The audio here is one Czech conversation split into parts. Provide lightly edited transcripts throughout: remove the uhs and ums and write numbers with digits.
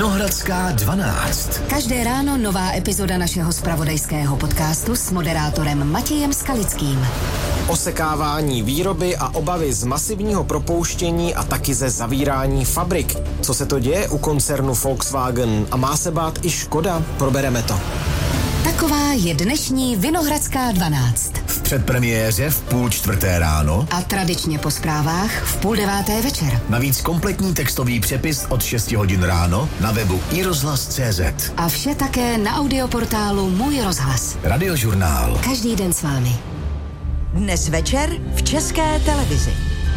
Vinohradská 12. Každé ráno nová epizoda našeho zpravodajského podcastu s moderátorem Matějem Skalickým. Osekávání výroby a obavy z masivního propouštění a taky ze zavírání fabrik. Co se to děje u koncernu Volkswagen a má se bát i Škoda? Probereme to. Taková je dnešní Vinohradská 12. V předpremiéře v 3:30 ráno a tradičně po zprávách v 8:30 večer. Navíc kompletní textový přepis od 6 hodin ráno na webu iRozhlas.cz. A vše také na audioportálu Můj rozhlas. Radiožurnál. Každý den s vámi. Dnes večer v České televizi.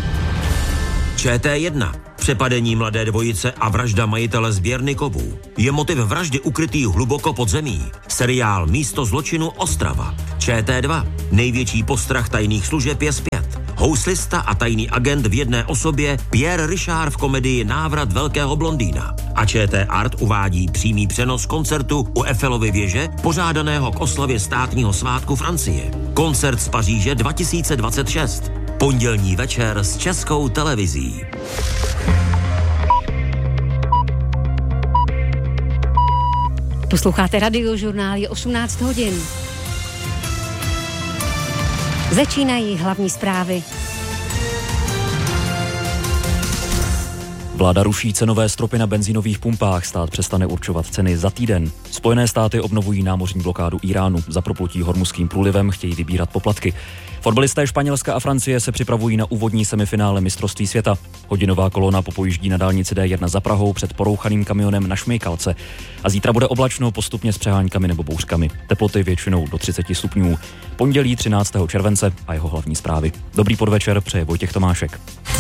ČT1. Přepadení mladé dvojice a vražda majitele sběrny kovů. Je motiv vraždy ukrytý hluboko pod zemí. Seriál Místo zločinu Ostrava. ČT2. Největší postrach tajných služeb je zpět. Houslista a tajný agent v jedné osobě Pierre Richard v komedii Návrat velkého blondýna. A ČT Art uvádí přímý přenos koncertu u Eiffelovy věže, pořádaného k oslavě státního svátku Francie. Koncert z Paříže 2026. Pondělní večer s Českou televizí. Posloucháte Radiožurnál, je 18 hodin. Začínají hlavní zprávy. Vláda ruší cenové stropy na benzínových pumpách, stát přestane určovat ceny za týden. Spojené státy obnovují námořní blokádu Iránu, za proplutí Hormuzským průlivem chtějí vybírat poplatky. Fotbalisté Španělska a Francie se připravují na úvodní semifinále mistrovství světa. Hodinová kolona popojíždí na dálnici D1 za Prahou před porouchaným kamionem na Šmejkalce. A zítra bude oblačno, postupně s přeháňkami nebo bouřkami. Teploty většinou do 30 stupňů. Pondělí 13. července a jeho hlavní zprávy. Dobrý podvečer, přeje Vojtěch Tomášek.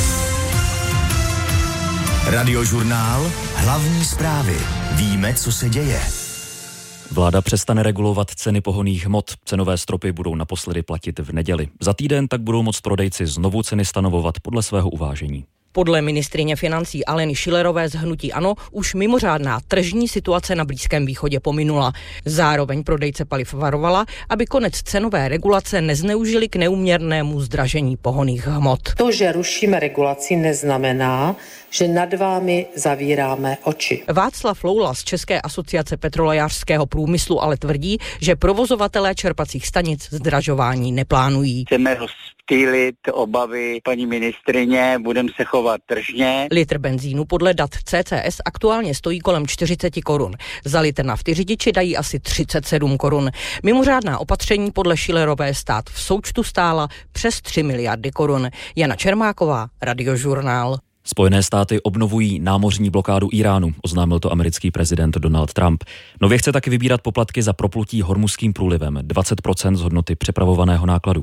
Radiožurnál, hlavní zprávy. Víme, co se děje. Vláda přestane regulovat ceny pohonných hmot. Cenové stropy budou naposledy platit v neděli. Za týden tak budou moct prodejci znovu ceny stanovovat podle svého uvážení. Podle ministryně financí Aleny Schillerové z hnutí ANO už mimořádná tržní situace na Blízkém východě pominula. Zároveň prodejce paliv varovala, aby konec cenové regulace nezneužili k neúměrnému zdražení pohonných hmot. To, že rušíme regulaci, neznamená, že nad vámi zavíráme oči. Václav Loula z České asociace petrolejářského průmyslu ale tvrdí, že provozovatelé čerpacích stanic zdražování neplánují. Chceme rozptýlit obavy paní ministryně, budeme se chovat tržně. Litr benzínu podle dat CCS aktuálně stojí kolem 40 korun. Za litr nafty řidiči dají asi 37 korun. Mimořádná opatření podle Schillerové stát v součtu stála přes 3 miliardy korun. Jana Čermáková, Radiožurnál. Spojené státy obnovují námořní blokádu Iránu, oznámil to americký prezident Donald Trump. Nově chce taky vybírat poplatky za proplutí Hormuzským průlivem, 20% z hodnoty přepravovaného nákladu.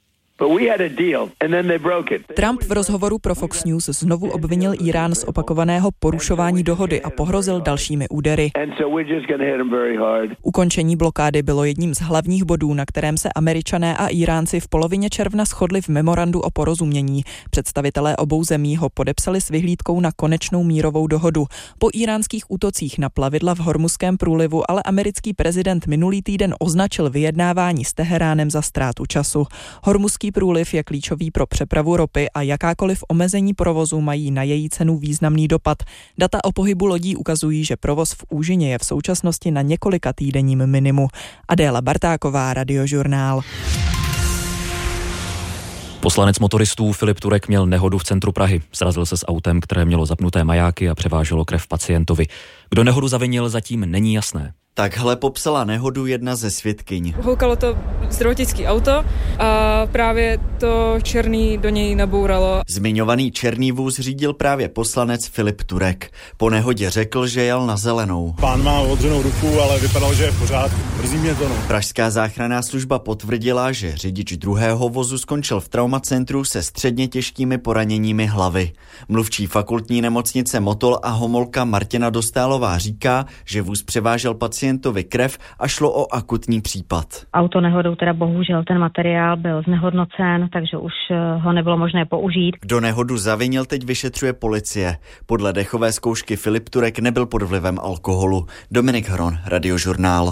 Trump v rozhovoru pro Fox News znovu obvinil Irán z opakovaného porušování dohody a pohrozil dalšími údery. Ukončení blokády bylo jedním z hlavních bodů, na kterém se Američané a Iránci v polovině června shodli v memorandu o porozumění. Představitelé obou zemí ho podepsali s vyhlídkou na konečnou mírovou dohodu. Po iránských útocích na plavidla v Hormuzském průlivu ale americký prezident minulý týden označil vyjednávání s Teheránem za ztrátu času. Hormuzský průliv je klíčový pro přepravu ropy a jakákoliv omezení provozu mají na její cenu významný dopad. Data o pohybu lodí ukazují, že provoz v úžině je v současnosti na několika týdenním minimu. Adéla Bartáková, Radiožurnál. Poslanec motoristů Filip Turek měl nehodu v centru Prahy. Srazil se s autem, které mělo zapnuté majáky a převáželo krev pacientovi. Kdo nehodu zavinil, zatím není jasné. Takhle popsala nehodu jedna ze svědkyň. Houkalo to zdravotnické auto a právě to černý do něj nabouralo. Zmiňovaný černý vůz řídil právě poslanec Filip Turek. Po nehodě řekl, že jel na zelenou. Pán má odřenou ruku, ale vypadalo, že je v pořádku. Mrzí mě to. Pražská záchranná služba potvrdila, že řidič druhého vozu skončil v traumacentru se středně těžkými poraněními hlavy. Mluvčí fakultní nemocnice Motol a Homolka Martina Dostálová říká, že vůz převážel pacientovi krev a šlo o akutní případ. Autonehodou teda bohužel ten materiál byl znehodnocen, takže už ho nebylo možné použít. Kdo nehodu zavinil, teď vyšetřuje policie. Podle dechové zkoušky Filip Turek nebyl pod vlivem alkoholu. Dominik Hron, Radiožurnál.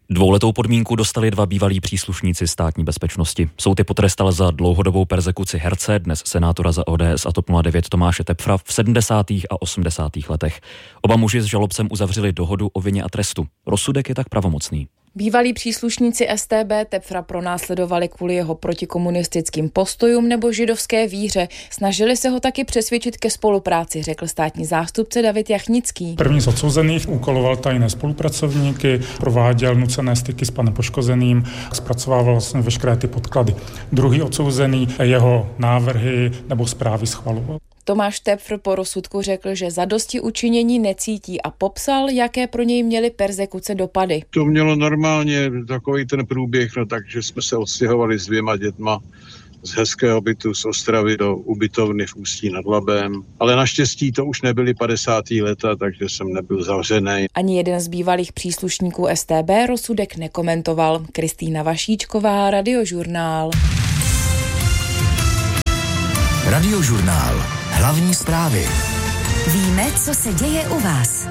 Dvouletou podmínku dostali 2 bývalí příslušníci státní bezpečnosti. Soud je potrestal za dlouhodobou perzekuci herce, dnes senátora za ODS a TOP 09 Tomáše Tepfra v 70. a 80. letech. Oba muži s žalobcem uzavřeli dohodu o vině a trestu. Rozsudek je tak pravomocný. Bývalí příslušníci StB Tepfra pronásledovali kvůli jeho protikomunistickým postojům nebo židovské víře. Snažili se ho taky přesvědčit ke spolupráci, řekl státní zástupce David Jachnický. První z odsouzených úkoloval tajné spolupracovníky, prováděl nucené styky s panem poškozeným, zpracovával vlastně veškeré ty podklady. Druhý odsouzený jeho návrhy nebo zprávy schvaloval. Tomáš Tepfr po rozsudku řekl, že zadosti učinění necítí a popsal, jaké pro něj měly perzekuce dopady. To mělo normálně takový ten průběh, takže jsme se odstěhovali s 2 dětma z hezkého bytu z Ostravy do ubytovny v Ústí nad Labem. Ale naštěstí to už nebyly 50. leta, takže jsem nebyl zavřený. Ani jeden z bývalých příslušníků StB rozsudek nekomentoval. Kristýna Vašíčková, Radiožurnál. Radiožurnál. Hlavní zprávy. Víme, co se děje u vás.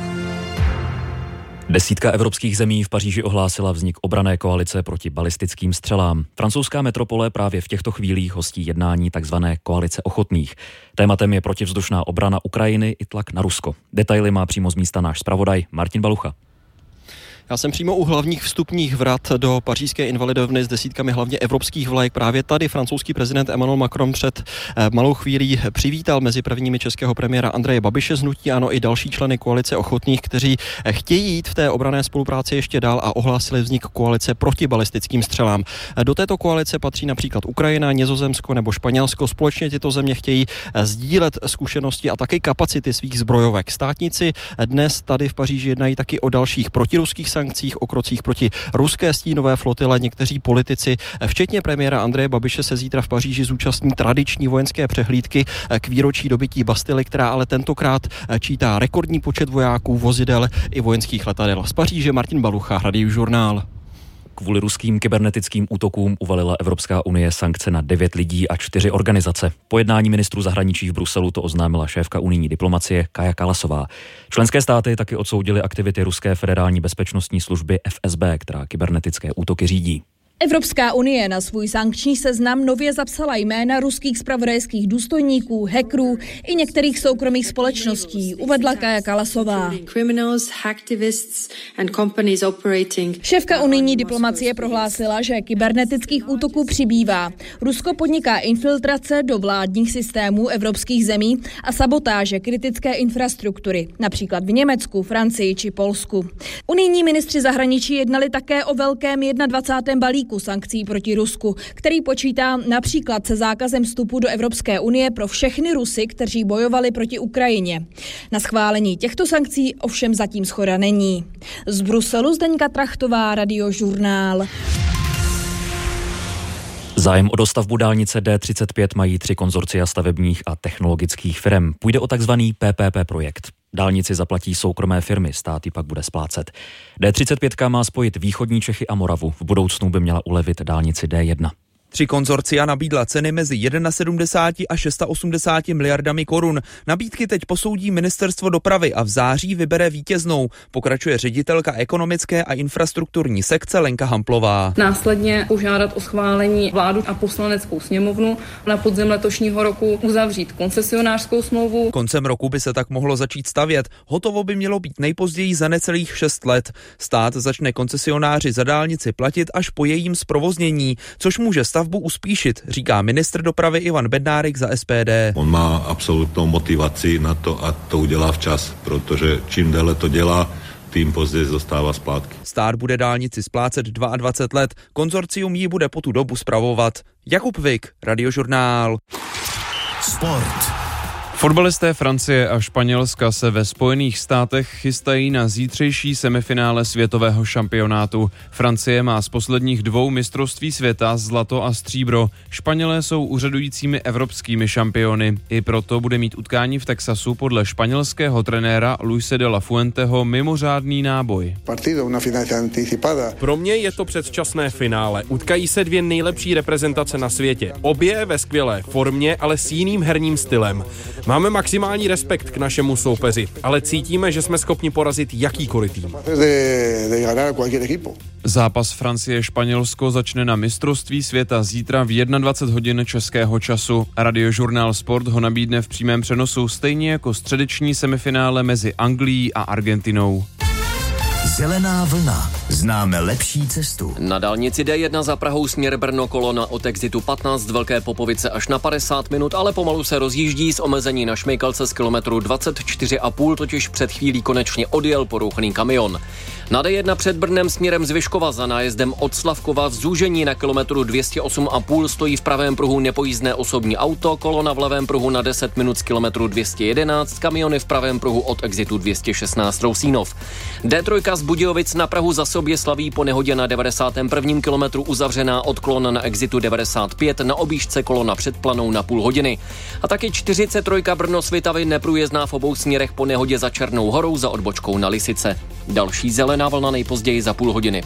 10 evropských zemí v Paříži ohlásila vznik obranné koalice proti balistickým střelám. Francouzská metropole právě v těchto chvílích hostí jednání tzv. Koalice ochotných. Tématem je protivzdušná obrana Ukrajiny i tlak na Rusko. Detaily má přímo z místa náš zpravodaj Martin Balucha. Já jsem přímo u hlavních vstupních vrat do pařížské invalidovny s desítkami hlavně evropských vlajek. Právě tady francouzský prezident Emmanuel Macron před malou chvílí přivítal mezi prvními českého premiéra Andreje Babiše z hnutí ANO i další členy koalice ochotných, kteří chtějí jít v té obranné spolupráci ještě dál a ohlásili vznik koalice proti balistickým střelám. Do této koalice patří například Ukrajina, Nizozemsko nebo Španělsko. Společně tyto země chtějí sdílet zkušenosti a také kapacity svých zbrojovek. Státníci dnes tady v Paříži jednají taky o dalších protiruských sankcích, o krocích proti ruské stínové flotile. Někteří politici, včetně premiéra Andreje Babiše, se zítra v Paříži zúčastní tradiční vojenské přehlídky k výročí dobytí Bastily, která ale tentokrát čítá rekordní počet vojáků, vozidel i vojenských letadel. Z Paříže Martin Balucha, Radiožurnál. Kvůli ruským kybernetickým útokům uvalila Evropská unie sankce na 9 lidí a 4 organizace. Po jednání ministrů zahraničí v Bruselu to oznámila šéfka unijní diplomacie Kaja Kallasová. Členské státy taky odsoudily aktivity ruské federální bezpečnostní služby FSB, která kybernetické útoky řídí. Evropská unie na svůj sankční seznam nově zapsala jména ruských zpravodajských důstojníků, hackerů i některých soukromých společností, uvedla Kaja Kallasová. Šéfka unijní diplomacie prohlásila, že kybernetických útoků přibývá. Rusko podniká infiltrace do vládních systémů evropských zemí a sabotáže kritické infrastruktury, například v Německu, Francii či Polsku. Unijní ministři zahraničí jednali také o velkém 21. balíku sankcí proti Rusku, který počítá například se zákazem vstupu do Evropské unie pro všechny Rusy, kteří bojovali proti Ukrajině. Na schválení těchto sankcí ovšem zatím shoda není. Z Bruselu Zdeňka Trachtová, Radiožurnál. Zájem o dostavbu dálnice D35 mají 3 konzorcia stavebních a technologických firem. Půjde o takzvaný PPP projekt. Dálnici zaplatí soukromé firmy, stát ji pak bude splácet. D35 má spojit východní Čechy a Moravu. V budoucnu by měla ulevit dálnici D1. 3 konzorcia nabídla ceny mezi 71 a 680 miliardami korun. Nabídky teď posoudí ministerstvo dopravy a v září vybere vítěznou, pokračuje ředitelka ekonomické a infrastrukturní sekce Lenka Hamplová. Následně požádat o schválení vládu a poslaneckou sněmovnu, na podzim letošního roku uzavřít koncesionářskou smlouvu. Koncem roku by se tak mohlo začít stavět. Hotovo by mělo být nejpozději za necelých 6 let. Stát začne koncesionáři za dálnici platit až po jejím zprovoznění, což může stavbu uspíšit, říká ministr dopravy Ivan Bednárik za SPD. On má absolutnou motivaci na to a to udělá včas, protože čím déle to dělá, tím později dostává splátky. Stát bude dálnici splácet 22 let, konzorcium ji bude po tu dobu spravovat. Jakub Vik, Radiožurnál. Sport. Fotbalisté Francie a Španělska se ve Spojených státech chystají na zítřejší semifinále světového šampionátu. Francie má z posledních 2 mistrovství světa zlato a stříbro. Španělé jsou úřadujícími evropskými šampiony. I proto bude mít utkání v Texasu podle španělského trenéra Luise de la Fuenteho mimořádný náboj. Pro mě je to předčasné finále. Utkají se 2 nejlepší reprezentace na světě. Obě ve skvělé formě, ale s jiným herním stylem. Máme maximální respekt k našemu soupeři, ale cítíme, že jsme schopni porazit jakýkoliv tým. Zápas Francie-Španělsko začne na mistrovství světa zítra v 21 hodin českého času. Radiožurnál Sport ho nabídne v přímém přenosu stejně jako středeční semifinále mezi Anglií a Argentinou. Zelená vlna. Známe lepší cestu. Na dálnici D1 za Prahou směr Brno kolona od exitu 15 z Velké Popovice až na 50 minut, ale pomalu se rozjíždí z omezení na Šmejkalce z kilometru 24,5, totiž před chvílí konečně odjel porouchaný kamion. Na D1 před Brnem směrem z Vyškova za nájezdem od Slavkova v zúžení na kilometru 208,5 stojí v pravém pruhu nepojízdné osobní auto, kolona v levém pruhu na 10 minut z kilometru 211, kamiony v pravém pruhu od exitu 216 Rousínov. D3 z Budějovic na Prahu za sobě slaví po nehodě na 91. kilometru uzavřená odklon na exitu 95, na objížďce kolona před Planou na půl hodiny. A taky 43 Brno Svitavy neprůjezdná v obou směrech po nehodě za Černou horou za odbočkou na Lisice. Další zelená vlna nejpozději za půl hodiny.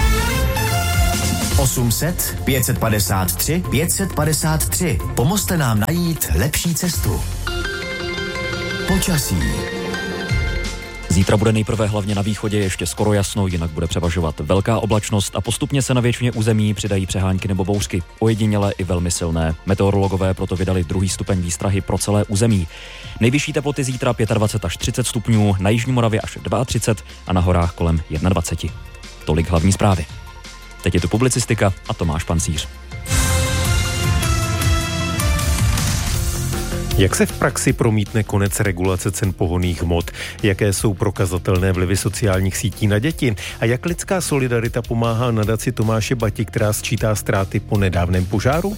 800 553 553. Pomozte nám najít lepší cestu. Počasí. Zítra bude nejprve hlavně na východě ještě skoro jasno, jinak bude převažovat velká oblačnost a postupně se na většině území přidají přehánky nebo bouřky. Ojedinělé i velmi silné. Meteorologové proto vydali 2. stupeň výstrahy pro celé území. Nejvyšší teploty zítra 25 až 30 stupňů, na jižní Moravě až 32 a na horách kolem 21. Tolik hlavní zprávy. Teď je tu publicistika a Tomáš Pancíř. Jak se v praxi promítne konec regulace cen pohonných hmot? Jaké jsou prokazatelné vlivy sociálních sítí na děti? A jak lidská solidarita pomáhá nadaci Tomáše Bati, která sčítá ztráty po nedávném požáru?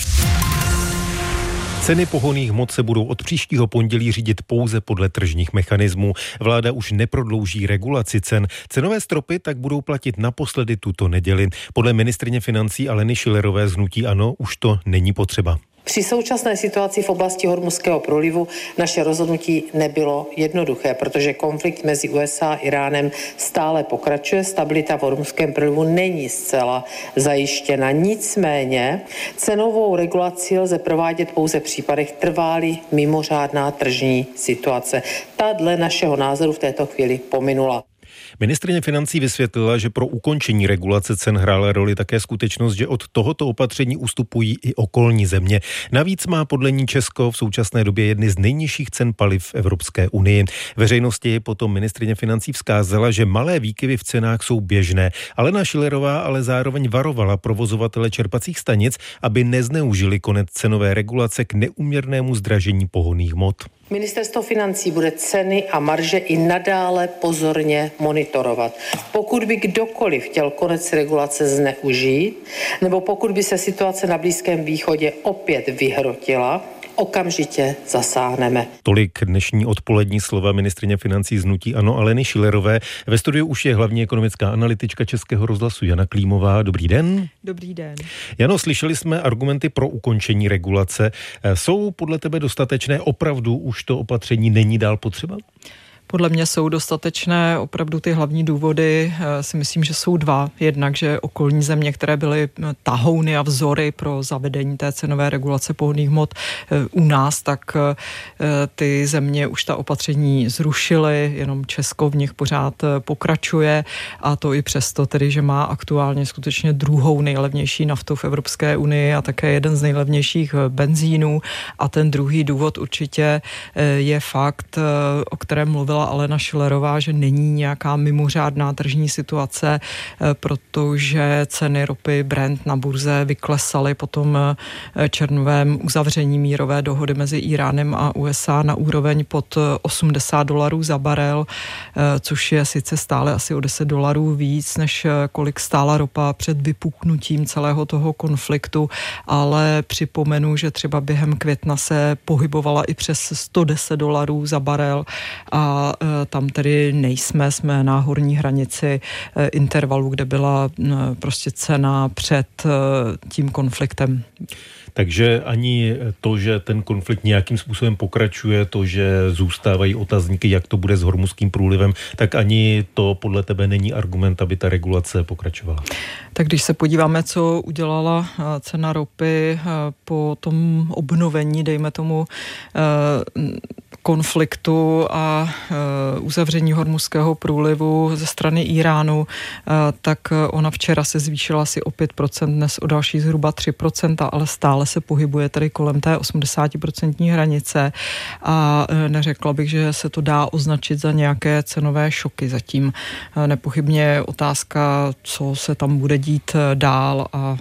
Ceny pohonných hmot se budou od příštího pondělí řídit pouze podle tržních mechanismů. Vláda už neprodlouží regulaci cen. Cenové stropy tak budou platit naposledy tuto neděli. Podle ministryně financí Aleny Schillerové z hnutí ANO už to není potřeba. Při současné situaci v oblasti Hormuzského průlivu naše rozhodnutí nebylo jednoduché, protože konflikt mezi USA a Iránem stále pokračuje, stabilita v Hormuzském průlivu není zcela zajištěna. Nicméně cenovou regulaci lze provádět pouze v případech trvá-li mimořádná tržní situace. Ta dle našeho názoru v této chvíli pominula. Ministryně financí vysvětlila, že pro ukončení regulace cen hrála roli také skutečnost, že od tohoto opatření ustupují i okolní země. Navíc má podle ní Česko v současné době jedny z nejnižších cen paliv v Evropské unii. Veřejnosti potom ministryně financí vzkázala, že malé výkyvy v cenách jsou běžné. Alena Schillerová ale zároveň varovala provozovatele čerpacích stanic, aby nezneužili konec cenové regulace k neúměrnému zdražení pohonných hmot. Ministerstvo financí bude ceny a marže i nadále pozorně monitorovat. Pokud by kdokoliv chtěl konec regulace zneužít, nebo pokud by se situace na Blízkém východě opět vyhrotila, okamžitě zasáhneme. Tolik dnešní odpolední slova ministryně financí z hnutí ANO Aleny Schillerové. Ve studiu už je hlavní ekonomická analytička Českého rozhlasu Jana Klímová. Dobrý den. Dobrý den. Jano, slyšeli jsme argumenty pro ukončení regulace. Jsou podle tebe dostatečné? Opravdu už to opatření není dál potřeba? Podle mě jsou dostatečné, opravdu ty hlavní důvody si myslím, že jsou dva. Jednak, že okolní země, které byly tahouny a vzory pro zavedení té cenové regulace pohonných hmot u nás, tak ty země už ta opatření zrušily, jenom Česko v nich pořád pokračuje a to i přesto tedy, že má aktuálně skutečně druhou nejlevnější naftu v Evropské unii a také jeden z nejlevnějších benzínů. A ten druhý důvod určitě je fakt, o kterém mluvila Alena Schillerová, že není nějaká mimořádná tržní situace, protože ceny ropy Brent na burze vyklesaly po tom červnovém uzavření mírové dohody mezi Iránem a USA na úroveň pod $80 za barel, což je sice stále asi o $10 víc, než kolik stála ropa před vypuknutím celého toho konfliktu, ale připomenu, že třeba během května se pohybovala i přes $110 za barel a a tam tedy nejsme, jsme na horní hranici intervalu, kde byla prostě cena před tím konfliktem. Takže ani to, že ten konflikt nějakým způsobem pokračuje, to, že zůstávají otazníky, jak to bude s Hormuzským průlivem, tak ani to podle tebe není argument, aby ta regulace pokračovala. Tak když se podíváme, co udělala cena ropy po tom obnovení, dejme tomu, konfliktu a uzavření Hormuzského průlivu ze strany Iránu, tak ona včera se zvýšila asi o 5%, dnes o další zhruba 3%, ale stále se pohybuje tady kolem té 80% hranice a neřekla bych, že se to dá označit za nějaké cenové šoky zatím. Nepochybně je otázka, co se tam bude dít dál a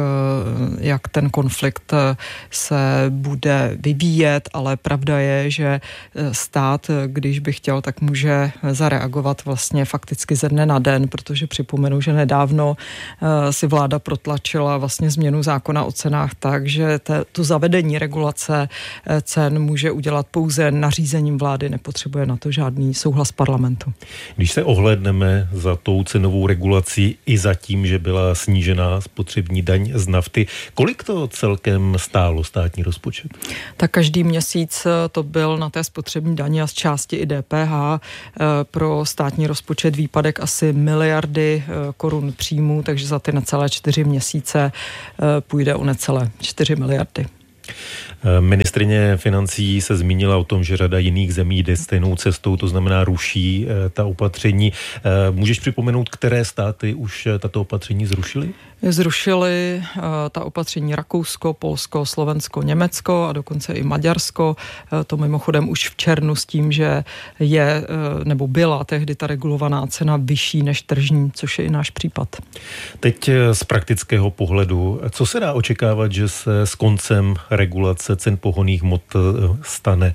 jak ten konflikt se bude vyvíjet, ale pravda je, že stát, když by chtěl, tak může zareagovat vlastně fakticky ze dne na den, protože připomenu, že nedávno si vláda protlačila vlastně změnu zákona o cenách tak, že to zavedení regulace cen může udělat pouze nařízením vlády, nepotřebuje na to žádný souhlas parlamentu. Když se ohlédneme za tou cenovou regulací i za tím, že byla snížená spotřební daň z nafty, kolik to celkem stálo státní rozpočet? Tak každý měsíc to byl na té spotřební daně a z části i DPH pro státní rozpočet výpadek asi miliardy korun příjmů, takže za ty necelé 4 měsíce půjde o necelé 4 miliardy. Ministryně financí se zmínila o tom, že řada jiných zemí jde stejnou cestou, to znamená ruší ta opatření. Můžeš připomenout, které státy už tato opatření zrušily? Zrušili ta opatření Rakousko, Polsko, Slovensko, Německo a dokonce i Maďarsko. To mimochodem už v červnu s tím, že je nebo byla tehdy ta regulovaná cena vyšší než tržní, což je i náš případ. Teď z praktického pohledu, co se dá očekávat, že se s koncem regulace cen pohonných hmot stane?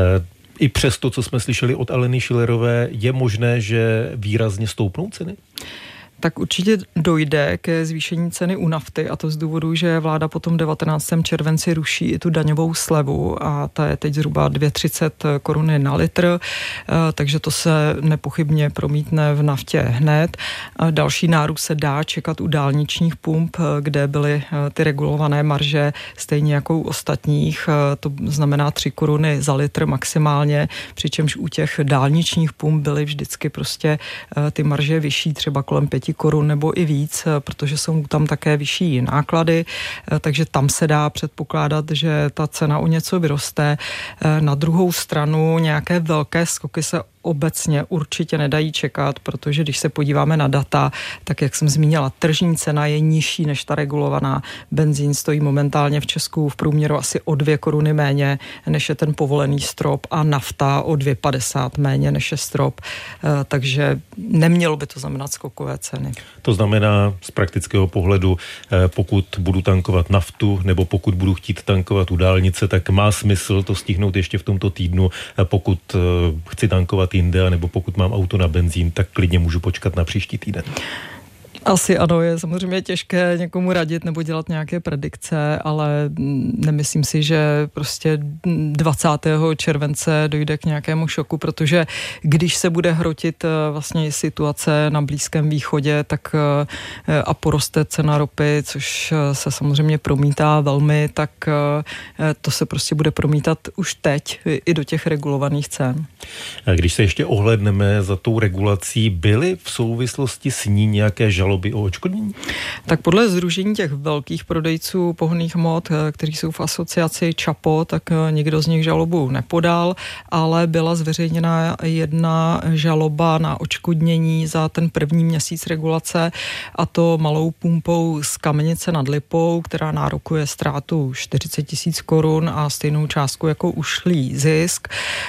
I přes to, co jsme slyšeli od Aleny Schillerové, je možné, že výrazně stoupnou ceny? Tak určitě dojde ke zvýšení ceny u nafty a to z důvodu, že vláda potom 19. červenci ruší i tu daňovou slevu a ta je teď zhruba 2,30 koruny na litr, takže to se nepochybně promítne v naftě hned. Další nárůst se dá čekat u dálničních pump, kde byly ty regulované marže stejně jako u ostatních, to znamená 3 koruny za litr maximálně, přičemž u těch dálničních pump byly vždycky prostě ty marže vyšší, třeba kolem 5 korun nebo i víc, protože jsou tam také vyšší náklady, takže tam se dá předpokládat, že ta cena o něco vyroste. Na druhou stranu nějaké velké skoky se obecně určitě nedají čekat, protože když se podíváme na data, tak jak jsem zmínila, tržní cena je nižší než ta regulovaná. Benzín stojí momentálně v Česku v průměru asi o 2 koruny méně, než je ten povolený strop a nafta o 2,50 méně, než je strop. Takže nemělo by to znamenat skokové ceny. To znamená z praktického pohledu, pokud budu tankovat naftu nebo pokud budu chtít tankovat u dálnice, tak má smysl to stihnout ještě v tomto týdnu. Pokud chci tankovat jinde, nebo pokud mám auto na benzín, tak klidně můžu počkat na příští týden. Asi ano, je samozřejmě těžké někomu radit nebo dělat nějaké predikce, ale nemyslím si, že prostě 20. července dojde k nějakému šoku, protože když se bude hrotit vlastně situace na Blízkém východě, tak a poroste cena ropy, což se samozřejmě promítá velmi, tak to se prostě bude promítat už teď i do těch regulovaných cen. Když se ještě ohlédneme za tou regulací, byly v souvislosti s ní nějaké žaloby o odškodnění? Tak podle sdružení těch velkých prodejců pohonných hmot, kteří jsou v asociaci ČAPO, tak nikdo z nich žalobu nepodal, ale byla zveřejněna jedna žaloba na odškodnění za ten první měsíc regulace, a to malou pumpou z Kamenice nad Lipou, která nárokuje ztrátu 40 000 korun a stejnou částku jako ušlý zisk.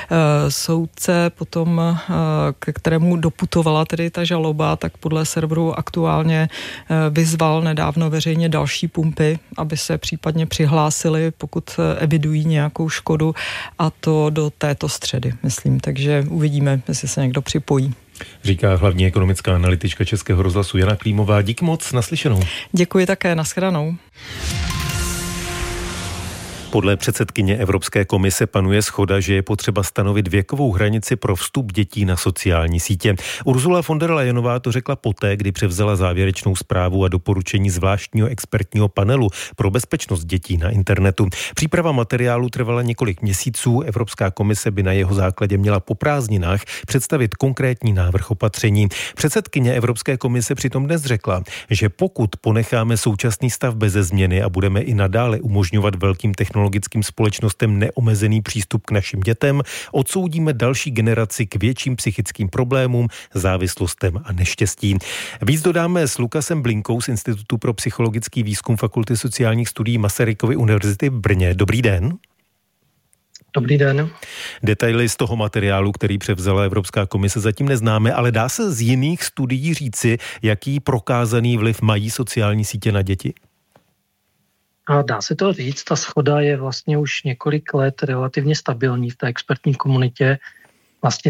Soudce potom, ke kterému doputovala tedy ta žaloba, tak podle serveru Aktuálně vyzval nedávno veřejně další pumpy, aby se případně přihlásili, pokud evidují nějakou škodu, a to do této středy, myslím. Takže uvidíme, jestli se někdo připojí. Říká hlavní ekonomická analytička Českého rozhlasu Jana Klímová. Díky moc, naslyšenou. Děkuji také, nashledanou. Podle předsedkyně Evropské komise panuje shoda, že je potřeba stanovit věkovou hranici pro vstup dětí na sociální sítě. Ursula von der Leyenová to řekla poté, kdy převzala závěrečnou zprávu a doporučení zvláštního expertního panelu pro bezpečnost dětí na internetu. Příprava materiálu trvala několik měsíců. Evropská komise by na jeho základě měla po prázdninách představit konkrétní návrh opatření. Předsedkyně Evropské komise přitom dnes řekla, že pokud ponecháme současný stav beze změny a budeme i nadále umožňovat velkým technologickým společnostem neomezený přístup k našim dětem, odsoudíme další generaci k větším psychickým problémům, závislostem a neštěstí. Víc dodáme s Lukasem Blinkou z Institutu pro psychologický výzkum Fakulty sociálních studií Masarykovy univerzity v Brně. Dobrý den. Dobrý den. Detaily z toho materiálu, který převzala Evropská komise, zatím neznáme, ale dá se z jiných studií říci, jaký prokázaný vliv mají sociální sítě na děti? A dá se to říct, ta shoda je vlastně už několik let relativně stabilní v té expertní komunitě. Vlastně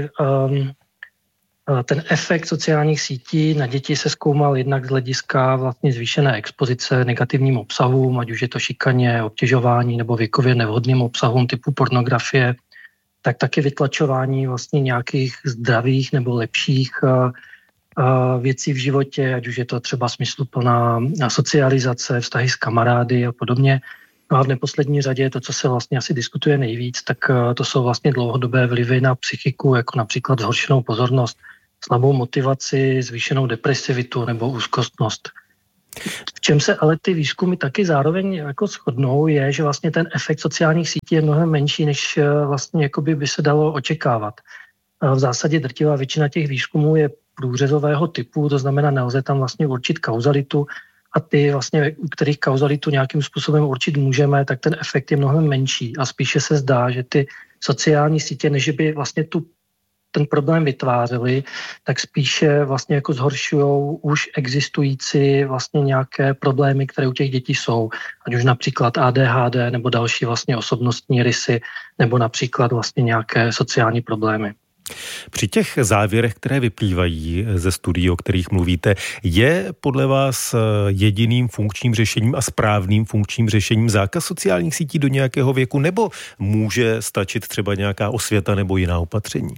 ten efekt sociálních sítí na děti se zkoumal jednak z hlediska vlastně zvýšené expozice negativním obsahům, ať už je to šikaně, obtěžování nebo věkově nevhodným obsahům typu pornografie, tak taky vytlačování vlastně nějakých zdravých nebo lepších věcí v životě, ať už je to třeba smysluplná socializace, vztahy s kamarády a podobně. No a v neposlední řadě to, co se vlastně asi diskutuje nejvíc, tak to jsou vlastně dlouhodobé vlivy na psychiku, jako například zhoršenou pozornost, slabou motivaci, zvýšenou depresivitu nebo úzkostnost. V čem se ale ty výzkumy taky zároveň jako shodnou, je, že vlastně ten efekt sociálních sítí je mnohem menší, než vlastně jakoby by se dalo očekávat. V zásadě drtivá většina těch výzkumů je průřezového typu, to znamená, nelze tam vlastně určit kauzalitu a ty vlastně, u kterých kauzalitu nějakým způsobem určit můžeme, tak ten efekt je mnohem menší a spíše se zdá, že ty sociální sítě, než by vlastně ten problém vytvářely, tak spíše vlastně jako zhoršujou už existující vlastně nějaké problémy, které u těch dětí jsou, ať už například ADHD nebo další vlastně osobnostní rysy, nebo například vlastně nějaké sociální problémy. Při těch závěrech, které vyplývají ze studií, o kterých mluvíte, je podle vás jediným funkčním řešením a správným funkčním řešením zákaz sociálních sítí do nějakého věku, nebo může stačit třeba nějaká osvěta nebo jiná opatření?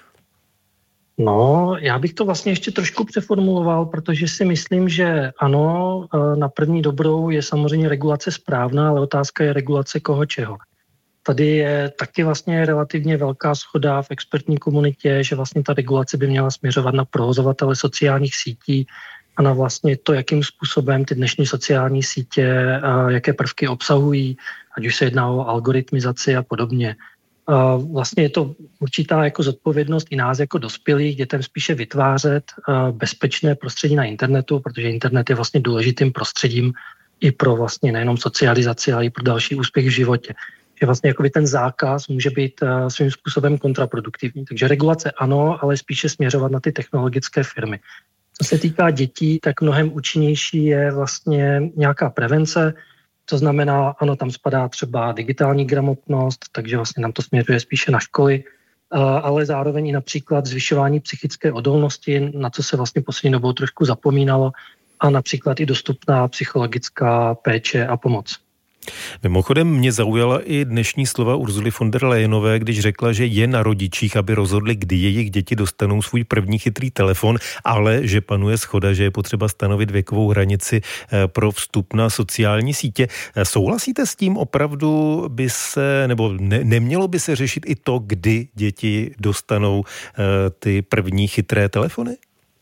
No, já bych to vlastně ještě trošku přeformuloval, protože si myslím, že ano, na první dobrou je samozřejmě regulace správná, ale otázka je regulace koho čeho. Tady je taky vlastně relativně velká shoda v expertní komunitě, že vlastně ta regulace by měla směřovat na provozovatele sociálních sítí a na vlastně to, jakým způsobem ty dnešní sociální sítě, jaké prvky obsahují, ať už se jedná o algoritmizaci a podobně. Vlastně je to určitá jako zodpovědnost i nás jako dospělých dětem spíše vytvářet bezpečné prostředí na internetu, protože internet je vlastně důležitým prostředím i pro vlastně nejenom socializaci, ale i pro další úspěch v životě. Že vlastně jakoby ten zákaz může být svým způsobem kontraproduktivní. Takže regulace ano, ale spíše směřovat na ty technologické firmy. Co se týká dětí, tak mnohem účinnější je vlastně nějaká prevence. To znamená, ano, tam spadá třeba digitální gramotnost, takže vlastně nám to směřuje spíše na školy, ale zároveň i například zvyšování psychické odolnosti, na co se vlastně poslední dobou trošku zapomínalo, a například i dostupná psychologická péče a pomoc. Mimochodem mě zaujala i dnešní slova Ursuly von der Leyenové, když řekla, že je na rodičích, aby rozhodli, kdy jejich děti dostanou svůj první chytrý telefon, ale že panuje shoda, že je potřeba stanovit věkovou hranici pro vstup na sociální sítě. Souhlasíte s tím? Opravdu by se, nebo nemělo by se řešit i to, kdy děti dostanou ty první chytré telefony?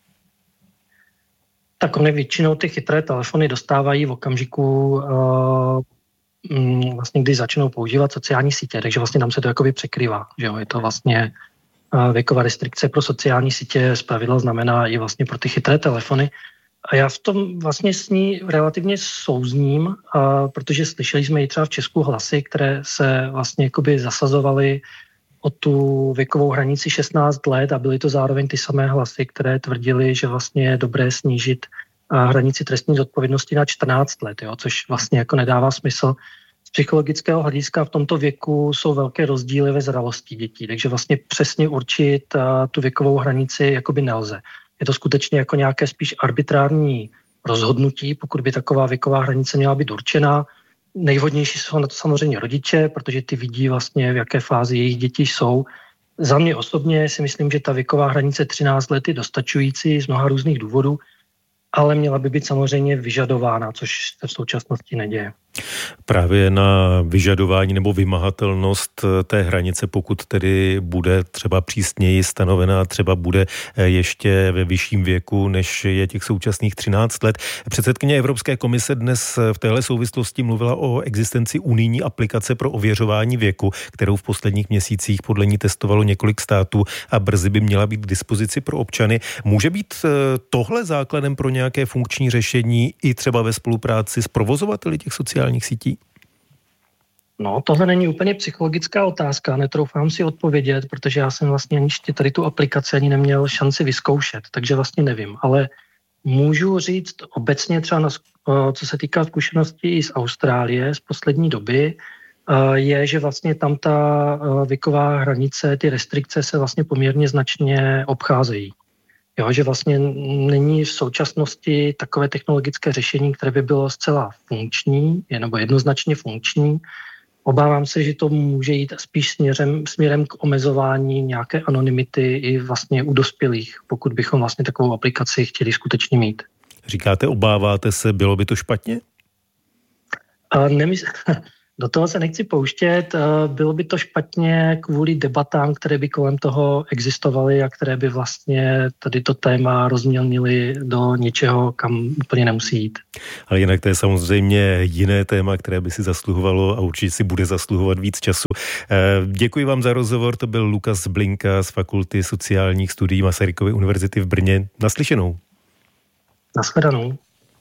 Tak oni většinou ty chytré telefony dostávají v okamžiku vlastně, když začnou používat sociální sítě, takže vlastně tam se to jakoby překrývá, že jo, je to vlastně věková restrikce pro sociální sítě zpravidla znamená i vlastně pro ty chytré telefony. A já v tom vlastně s ní relativně souzním, protože slyšeli jsme i třeba v Česku hlasy, které se vlastně jakoby zasazovaly o tu věkovou hranici 16 let a byly to zároveň ty samé hlasy, které tvrdili, že vlastně je dobré snížit hranici trestní zodpovědnosti na 14 let, jo, což vlastně jako nedává smysl. Z psychologického hlediska v tomto věku jsou velké rozdíly ve zralosti dětí, takže vlastně přesně určit tu věkovou hranici jakoby nelze. Je to skutečně jako nějaké spíš arbitrární rozhodnutí, pokud by taková věková hranice měla být určená. Nejvhodnější jsou na to samozřejmě rodiče, protože ty vidí vlastně, v jaké fázi jejich děti jsou. Za mě osobně si myslím, že ta věková hranice 13 let je dostačující z mnoha různých důvodů, ale měla by být samozřejmě vyžadována, což se v současnosti neděje. Právě na vyžadování nebo vymahatelnost té hranice, pokud tedy bude třeba přísněji stanovená, třeba bude ještě ve vyšším věku, než je těch současných 13 let. Předsedkyně Evropské komise dnes v téhle souvislosti mluvila o existenci unijní aplikace pro ověřování věku, kterou v posledních měsících podle ní testovalo několik států a brzy by měla být k dispozici pro občany. Může být tohle základem pro nějaké funkční řešení i třeba ve spolupráci s provozovateli těch sociálních sítí? No, tohle není úplně psychologická otázka, netroufám si odpovědět, protože já jsem vlastně ještě tady tu aplikaci ani neměl šanci vyzkoušet, takže vlastně nevím, ale můžu říct obecně třeba, co se týká zkušeností z Austrálie z poslední doby, je, že vlastně tam ta věková hranice, ty restrikce se vlastně poměrně značně obcházejí. Jo, že vlastně není v současnosti takové technologické řešení, které by bylo zcela funkční, nebo jednoznačně funkční. Obávám se, že to může jít spíš směrem k omezování nějaké anonymity i vlastně u dospělých, pokud bychom vlastně takovou aplikaci chtěli skutečně mít. Říkáte, obáváte se, bylo by to špatně? Do toho se nechci pouštět. Bylo by to špatně kvůli debatám, které by kolem toho existovaly a které by vlastně tady to téma rozmělnily do něčeho, kam úplně nemusí jít. Ale jinak to je samozřejmě jiné téma, které by si zasluhovalo a určitě si bude zasluhovat víc času. Děkuji vám za rozhovor, to byl Lukas Blinka z Fakulty sociálních studií Masarykovy univerzity v Brně. Naslyšenou. Nashledanou.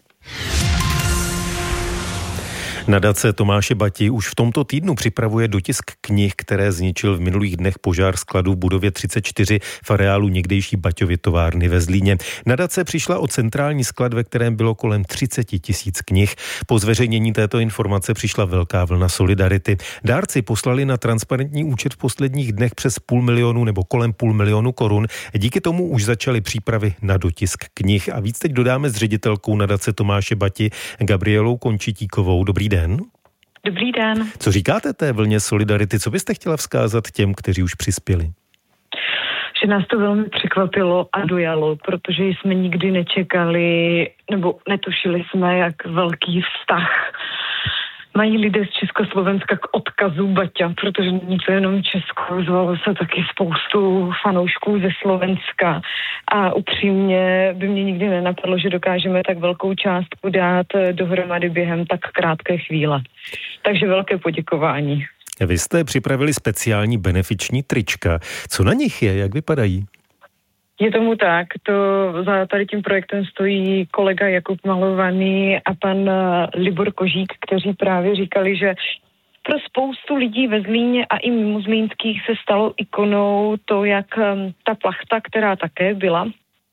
Nadace Tomáše Bati už v tomto týdnu připravuje dotisk knih, které zničil v minulých dnech požár skladu v budově 34 v areálu někdejší Baťovy továrny ve Zlíně. Nadace přišla o centrální sklad, ve kterém bylo kolem 30 000 knih. Po zveřejnění této informace přišla velká vlna solidarity. Dárci poslali na transparentní účet v posledních dnech přes 500 000 nebo kolem 500 000 korun. Díky tomu už začaly přípravy na dotisk knih. A víc teď dodáme s ředitelkou nadace Tomáše Bati Gabrielou Končitíkovou. Dobrý den. Dobrý den. Co říkáte té vlně solidarity? Co byste chtěla vzkázat těm, kteří už přispěli? Že nás to velmi překvapilo a dojalo, protože jsme nikdy nečekali, nebo netušili jsme, jak velký vztah mají lidé z Československa k odkazu Baťa, protože není to jenom Česko, zvalo se taky spoustu fanoušků ze Slovenska a upřímně by mě nikdy nenapadlo, že dokážeme tak velkou částku dát dohromady během tak krátké chvíle. Takže velké poděkování. Vy jste připravili speciální benefiční trička. Co na nich je? Jak vypadají? Je tomu tak, za tady tím projektem stojí kolega Jakub Malovaný a pan Libor Kožík, kteří právě říkali, že pro spoustu lidí ve Zlíně a i mimo zlínských se stalo ikonou to, jak ta plachta, která také byla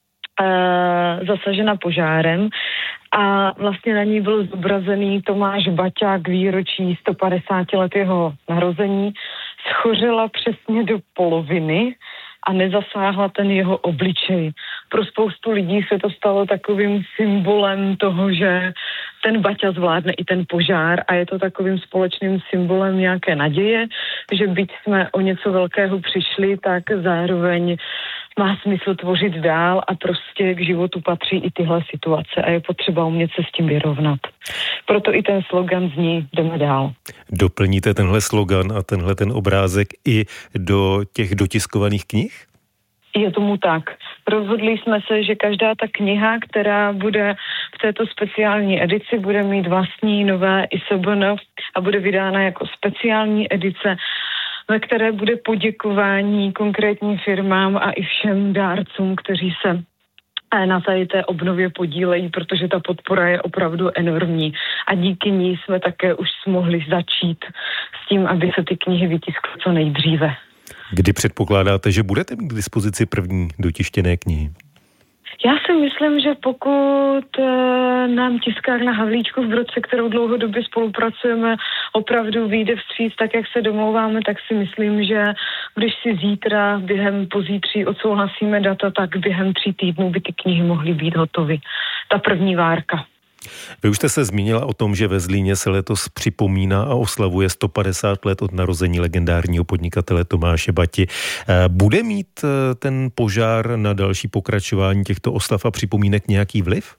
zasažena požárem a vlastně na ní byl zobrazený Tomáš Baťa k výročí 150 let jeho narození, schořela přesně do poloviny a nezasáhla ten jeho obličej. Pro spoustu lidí se to stalo takovým symbolem toho, že ten Baťa zvládne i ten požár a je to takovým společným symbolem nějaké naděje, že byť jsme o něco velkého přišli, tak zároveň má smysl tvořit dál a prostě k životu patří i tyhle situace a je potřeba umět se s tím vyrovnat. Proto i ten slogan zní jdeme dál. Doplníte tenhle slogan a tenhle ten obrázek i do těch dotiskovaných knih? Je tomu tak. Rozhodli jsme se, že každá ta kniha, která bude v této speciální edici, bude mít vlastní nové ISBN a bude vydána jako speciální edice, ve které bude poděkování konkrétním firmám a i všem dárcům, kteří se na tady té obnově podílejí, protože ta podpora je opravdu enormní a díky ní jsme také už mohli začít s tím, aby se ty knihy vytiskly co nejdříve. Kdy předpokládáte, že budete mít k dispozici první dotištěné knihy? Já si myslím, že pokud nám tiskárna Havlíčkův Brod, se kterou dlouhodobě spolupracujeme, opravdu vyjde vstříc tak, jak se domlouváme, tak si myslím, že když si zítra během pozítří odsouhlasíme data, tak během 3 týdnů by ty knihy mohly být hotovy. Ta první várka. Vy už jste se zmínila o tom, že ve Zlíně se letos připomíná a oslavuje 150 let od narození legendárního podnikatele Tomáše Bati. Bude mít ten požár na další pokračování těchto oslav a připomínek nějaký vliv?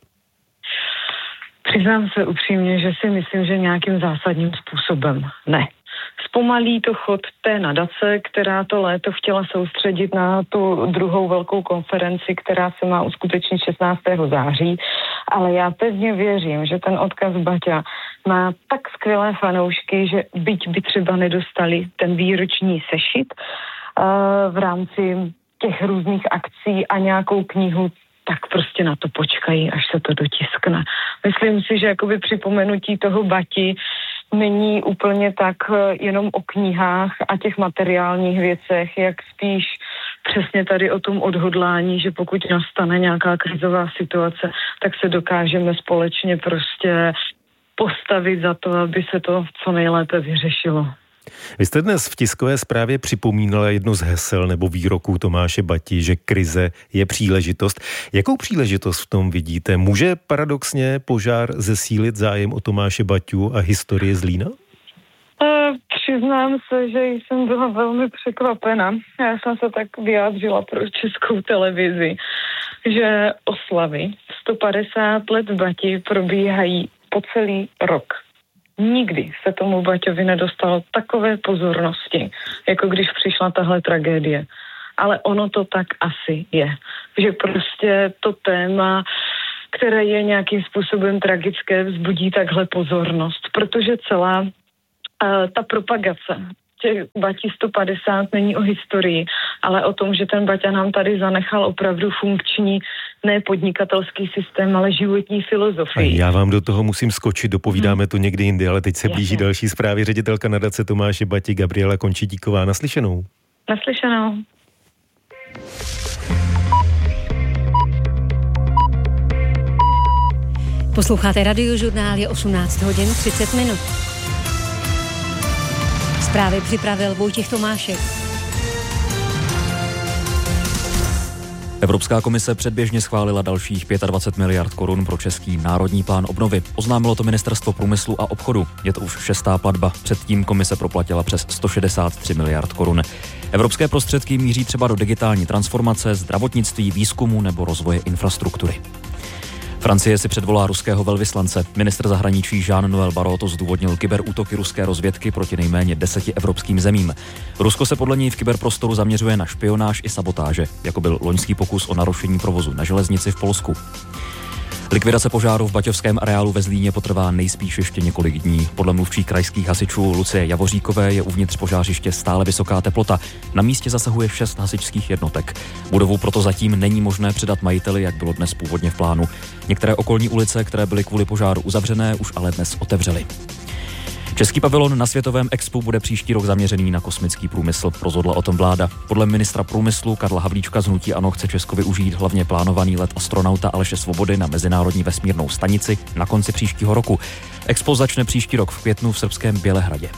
Přiznám se upřímně, že si myslím, že nějakým zásadním způsobem ne. Zpomalí to chod té nadace, která to léto chtěla soustředit na tu druhou velkou konferenci, která se má uskutečnit 16. září, ale já pevně věřím, že ten odkaz Baťa má tak skvělé fanoušky, že byť by třeba nedostali ten výroční sešit v rámci těch různých akcí a nějakou knihu, tak prostě na to počkají, až se to dotiskne. Myslím si, že jakoby připomenutí toho Bati není úplně tak jenom o knihách a těch materiálních věcech, jak spíš přesně tady o tom odhodlání, že pokud nastane nějaká krizová situace, tak se dokážeme společně prostě postavit za to, aby se to co nejlépe vyřešilo. Vy jste dnes v tiskové zprávě připomínala jedno z hesel nebo výroků Tomáše Bati, že krize je příležitost. Jakou příležitost v tom vidíte? Může paradoxně požár zesílit zájem o Tomáše Baťu a historii Zlína? Přiznám se, že jsem byla velmi překvapena. Já jsem se tak vyjádřila pro Českou televizi, že oslavy 150 let Bati probíhají po celý rok. Nikdy se tomu Baťovi nedostalo takové pozornosti, jako když přišla tahle tragédie. Ale ono to tak asi je. Že prostě to téma, které je nějakým způsobem tragické, vzbudí takhle pozornost. Protože celá ta propagace těch Bati 150 není o historii, ale o tom, že ten Baťa nám tady zanechal opravdu funkční, ne podnikatelský systém, ale životní filozofii. Já vám do toho musím skočit, dopovídáme to někdy jindy, ale teď se blíží další zprávy. Ředitelka nadace Tomáše Bati Gabriela Končitíková. Naslyšenou. Naslyšenou. Posloucháte Radiožurnál, je 18 hodin 30 minut. Zprávy připravil Vojtěch Tomášek. Evropská komise předběžně schválila dalších 25 miliard korun pro český národní plán obnovy. Oznámilo to Ministerstvo průmyslu a obchodu. Je to už 6. platba. Předtím komise proplatila přes 163 miliard korun. Evropské prostředky míří třeba do digitální transformace, zdravotnictví, výzkumu nebo rozvoje infrastruktury. Francie si předvolá ruského velvyslance. Ministr zahraničí Jean-Noël Barrot to zdůvodnil kyberútoky ruské rozvědky proti nejméně 10 evropským zemím. Rusko se podle něj v kyberprostoru zaměřuje na špionáž i sabotáže, jako byl loňský pokus o narušení provozu na železnici v Polsku. Likvidace požáru v baťovském areálu ve Zlíně potrvá nejspíš ještě několik dní. Podle mluvčí krajských hasičů Lucie Javoříkové je uvnitř požářiště stále vysoká teplota. Na místě zasahuje 6 hasičských jednotek. Budovu proto zatím není možné předat majiteli, jak bylo dnes původně v plánu. Některé okolní ulice, které byly kvůli požáru uzavřené, už ale dnes otevřely. Český pavilon na Světovém expu bude příští rok zaměřený na kosmický průmysl, rozhodla o tom vláda. Podle ministra průmyslu Karla Havlíčka z hnutí ANO chce Česko využít hlavně plánovaný let astronauta Aleše Svobody na Mezinárodní vesmírnou stanici na konci příštího roku. Expo začne příští rok v květnu v srbském Bělehradě.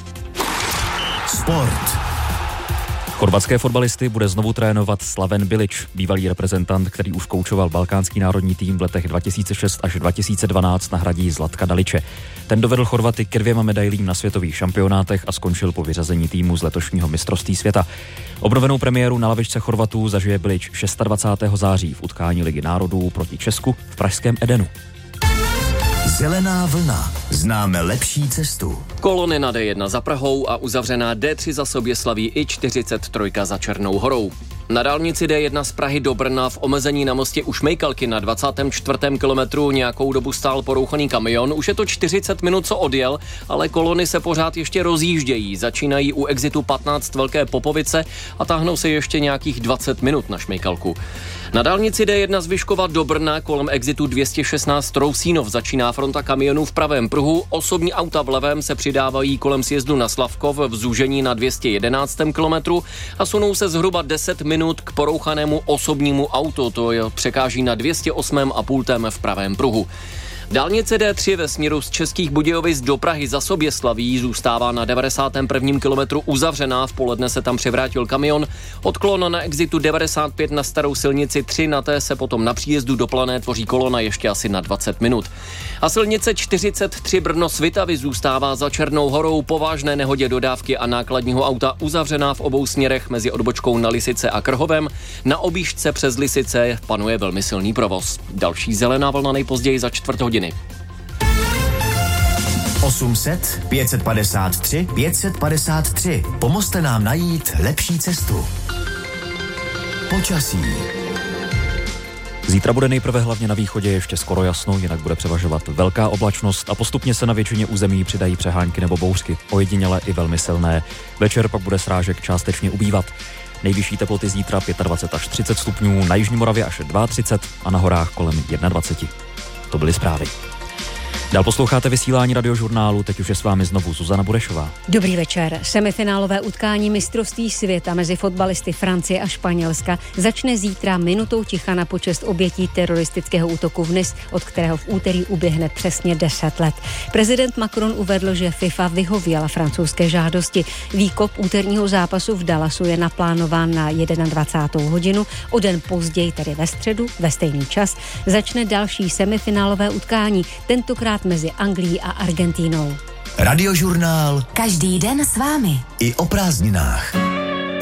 Sport. Chorvatské fotbalisty bude znovu trénovat Slaven Bilić, bývalý reprezentant, který už koučoval balkánský národní tým v letech 2006 až 2012, nahradí Zlatka Daliče. Ten dovedl Chorvaty ke 2 medailím na světových šampionátech a skončil po vyřazení týmu z letošního mistrovství světa. Obnovenou premiéru na lavičce Chorvatů zažije Bilić 26. září v utkání Ligy národů proti Česku v pražském Edenu. Zelená vlna. Známe lepší cestu. Kolony na D1 za Prahou a uzavřená D3 za Soběslaví i 43 za Černou Horou. Na dálnici D1 z Prahy do Brna v omezení na mostě u Šmejkalky na 24. kilometru nějakou dobu stál porouchaný kamion. Už je to 40 minut, co odjel, ale kolony se pořád ještě rozjíždějí. Začínají u exitu 15 Velké Popovice a táhnou se ještě nějakých 20 minut na Šmejkalku. Na dálnici D1 z Vyškova do Brna kolem exitu 216 Trousínov začíná fronta kamionů v pravém pruhu. Osobní auta v levém se přidávají kolem sjezdu na Slavkov v zúžení na 211. kilometru a sunou se zhruba 10 minut k porouchanému osobnímu autu. To je překáží na 208,5. v pravém pruhu. Dálnice D3 ve směru z Českých Budějovic do Prahy za Soběslaví zůstává na 91. kilometru uzavřená. V poledne se tam převrátil kamion. Odklon na exitu 95 na starou silnici 3, na té se potom na příjezdu do Plané tvoří kolona ještě asi na 20 minut. A silnice 43 Brno-Svitavy zůstává za Černou Horou po vážné nehodě dodávky a nákladního auta uzavřená v obou směrech mezi odbočkou na Lisice a Krhovem. Na objížďce přes Lisice panuje velmi silný provoz. Další zelená vlna nejpozději za čtvrt hodiny. 800 553 553. Pomozte nám najít lepší cestu. Počasí. Zítra bude nejprve hlavně na východě ještě skoro jasno, jinak bude převažovat velká oblačnost a postupně se na většině území přidají přehánky nebo bouřky, ojediněle i velmi silné. Večer pak bude srážek částečně ubývat. Nejvyšší teploty zítra 25 až 30 stupňů, na jižní Moravě až 32 a na horách kolem 21. To byly zprávy. Dál posloucháte vysílání Radiožurnálu, teď už je s vámi znovu Zuzana Burešová. Dobrý večer. Semifinálové utkání mistrovství světa mezi fotbalisty Francie a Španělska začne zítra minutou ticha na počest obětí teroristického útoku v Nice, od kterého v úterý uběhne přesně 10 let. Prezident Macron uvedl, že FIFA vyhověla francouzské žádosti. Výkop úterního zápasu v Dallasu je naplánován na 21. hodinu. O den později, tedy ve středu, ve stejný čas, začne další semifinálové utkání, tentokrát mezi Anglií a Argentínou. Radiožurnál. Každý den s vámi. I o prázdninách.